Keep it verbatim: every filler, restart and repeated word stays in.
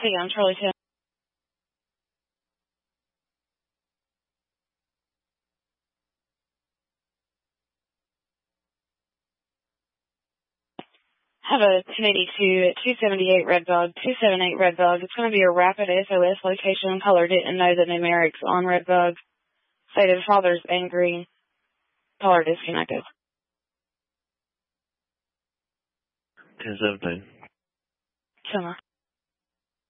see, I'm Charlie ten. Have a ten eighty-two at two seventy-eight Red Dog, two seventy-eight Red Dog. It's going to be a rapid S O S location. Caller didn't know the numerics on Red Dog. Stated father's angry. Caller disconnected. ten seventeen. Summer.